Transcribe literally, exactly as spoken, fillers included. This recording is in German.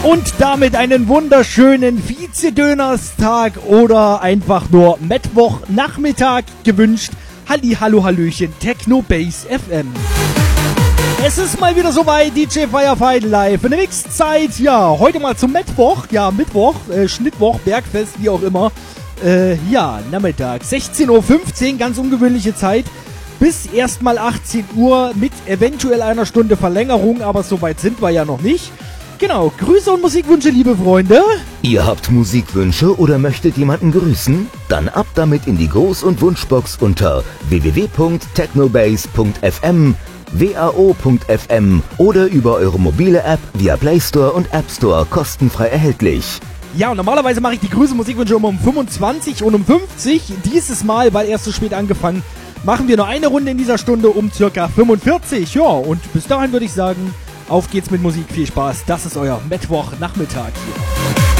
Und damit einen wunderschönen Vize-Dönerstag oder einfach nur Mittwochnachmittag gewünscht. Halli, hallo, hallöchen, Techno Base F M. Es ist mal wieder soweit, D J Firefight live in der Mixzeit. Ja, heute mal zum Mittwoch, ja, Mittwoch, äh, Schnittwoch, Bergfest, wie auch immer. Äh, ja, Nachmittag, sechzehn Uhr fünfzehn, ganz ungewöhnliche Zeit. Bis erstmal achtzehn Uhr mit eventuell einer Stunde Verlängerung, aber so weit sind wir ja noch nicht. Genau, Grüße und Musikwünsche, liebe Freunde. Ihr habt Musikwünsche oder möchtet jemanden grüßen? Dann ab damit in die Gruß- und Wunschbox unter w w w punkt technobase punkt f m, w a o punkt f m oder über eure mobile App via Play Store und App Store kostenfrei erhältlich. Ja, und normalerweise mache ich die Grüße und Musikwünsche immer um fünfundzwanzig und um fünfzig. Dieses Mal, weil erst so spät angefangen, machen wir nur eine Runde in dieser Stunde um circa fünfundvierzig. Ja, und bis dahin würde ich sagen, auf geht's mit Musik, viel Spaß. Das ist euer Mittwochnachmittag hier.